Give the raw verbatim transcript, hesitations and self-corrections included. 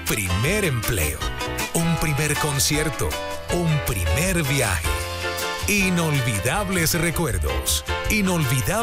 primer empleo, un primer concierto, un primer viaje. Inolvidables recuerdos, inolvidables.